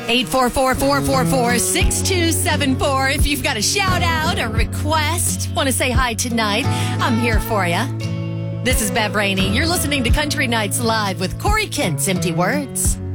844-444-6274. If you've got a shout out, a request, want to say hi tonight, I'm here for you. This is Bev Rainey. You're listening to Country Nights Live with Corey Kent's Empty Words.